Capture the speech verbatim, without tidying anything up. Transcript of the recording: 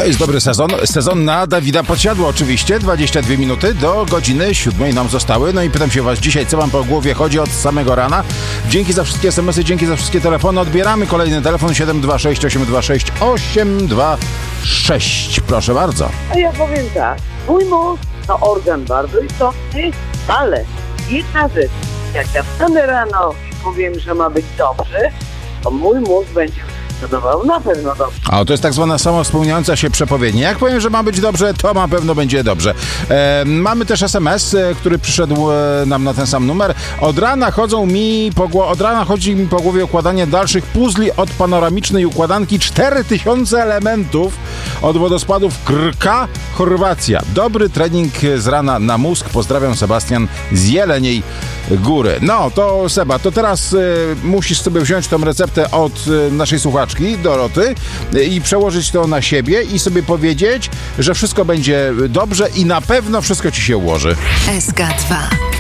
jest dobry sezon. Sezon na Dawida Podsiadło oczywiście. dwadzieścia dwie minuty do godziny siódmej nam zostały. No i pytam się was dzisiaj, co wam po głowie chodzi od samego rana. Dzięki za wszystkie es em esy, dzięki za wszystkie telefony. Odbieramy kolejny telefon siedem dwa sześć osiem dwa sześć osiem dwa sześć. Proszę bardzo. A ja powiem tak. Mój mózg to organ bardzo istotny, ale jedna rzecz. Jak ja wstanę rano i powiem, że ma być dobrze, to mój mózg będzie decydował na pewno dobrze. A to jest tak zwana samospełniająca się przepowiednia. Jak powiem, że ma być dobrze, to na pewno będzie dobrze. E, mamy też es em es, e, który przyszedł e, nam na ten sam numer. Od rana chodzą mi po głowie, od rana chodzi mi po głowie układanie dalszych puzli od panoramicznej układanki cztery tysiące elementów od wodospadów Krka, Chorwacja. Dobry trening z rana na mózg. Pozdrawiam, Sebastian z Jeleniej Góry. No, to Seba, to teraz e, musisz sobie wziąć tą receptę od e, naszej słuchaczki, Doroty, e, i przełożyć to na siebie i sobie powiedzieć, że wszystko będzie dobrze i na pewno wszystko ci się ułoży. S K dwa.